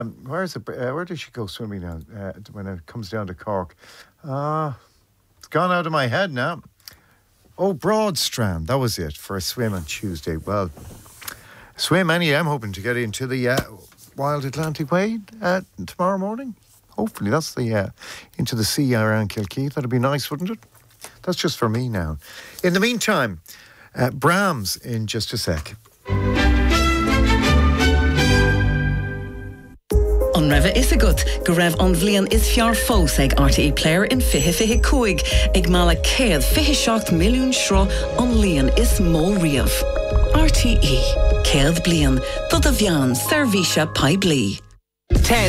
Where is it? Where does she go swimming now? When it comes down to Cork, it's gone out of my head now. Oh, Broadstrand, that was it for a swim on Tuesday. Well, swim anyhow. I'm hoping to get into the Wild Atlantic Way tomorrow morning. Hopefully, that's the into the sea around Kilkeith. That'd be nice, wouldn't it? That's just for me now. In the meantime, Brahms in just a sec. An reva is a gut, go raibh an bhliain is fear fós ag RTE player in fihe cúig, ag mala céad 27 milliún shró an líon is mól riamh. RTE, céad bliain, dod a bhean, servíse pai bli. Ted